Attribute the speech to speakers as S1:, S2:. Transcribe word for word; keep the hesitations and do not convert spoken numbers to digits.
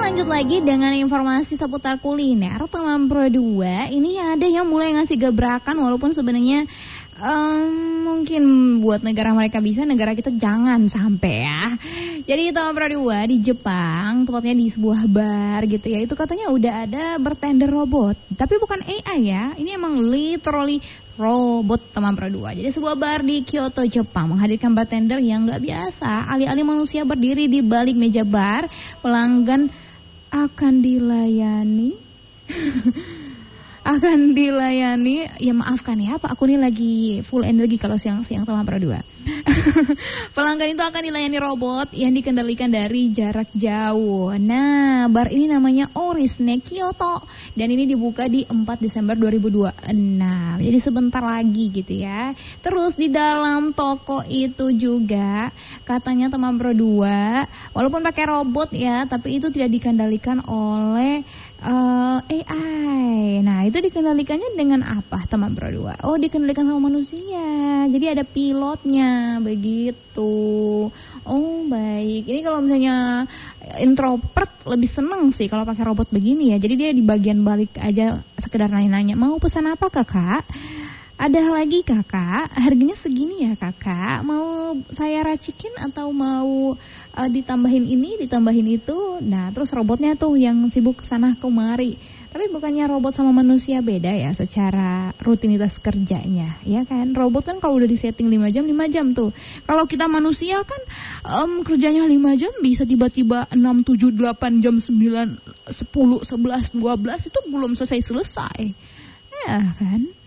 S1: lanjut lagi dengan informasi seputar kuliner. Teman Pro dua ini ada yang mulai ngasih gebrakan walaupun sebenarnya Um, mungkin buat negara mereka bisa, negara kita jangan sampai ya. Jadi Teman Pro dua di Jepang, tepatnya di sebuah bar gitu ya, itu katanya udah ada bartender robot. Tapi bukan A I ya, ini emang literally robot Teman Pro dua. Jadi sebuah bar di Kyoto, Jepang menghadirkan bartender yang gak biasa. Alih-alih manusia berdiri di balik meja bar, pelanggan akan dilayani akan dilayani, ya maafkan ya Pak, aku nih lagi full energi kalau siang-siang Teman Pro dua. Pelanggan itu akan dilayani robot yang dikendalikan dari jarak jauh. Nah, bar ini namanya Orisne Kyoto dan ini dibuka di empat Desember dua ribu dua puluh enam. Jadi sebentar lagi gitu ya. Terus di dalam toko itu juga katanya Teman Pro dua walaupun pakai robot ya, tapi itu tidak dikendalikan oleh Uh, A I. Nah, itu dikendalikannya dengan apa Teman Pro dua? Oh, dikendalikan sama manusia. Jadi ada pilotnya, begitu. Oh, baik. Ini kalau misalnya introvert lebih seneng sih kalau pakai robot begini ya. Jadi dia di bagian balik aja sekedar nanya-nanya, "Mau pesan apa, Kakak? Ada lagi kakak, harganya segini ya kakak, mau saya racikin atau mau uh, ditambahin ini, ditambahin itu." Nah terus robotnya tuh yang sibuk kesana kemari. Tapi bukannya robot sama manusia beda ya secara rutinitas kerjanya, ya kan? Robot kan kalau udah disetting lima jam, lima jam tuh. Kalau kita manusia kan um, kerjanya lima jam bisa tiba-tiba enam, tujuh, delapan jam, sembilan, sepuluh, sebelas, dua belas itu belum selesai-selesai. Ya kan?